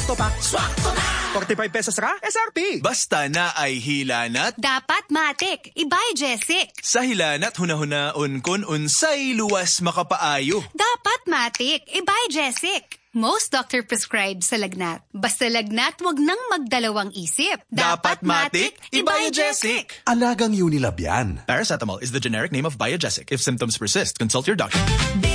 Swakto pa. Swakto na! 45 pesos ra, SRP. Basta na ay hilanat. Dapat matik. Ibay Jessic. Sa hilanat hunahunaon kun unsay luwas makapaayo. Dapat matik. Ibay Jessic. Most doctor prescribed sa lagnat. Basta lagnat, wag nang magdalawang isip. Dapat matik. Ibay Jessic. Alagang Unilab yan. Paracetamol is the generic name of Biogesic. If symptoms persist, consult your doctor.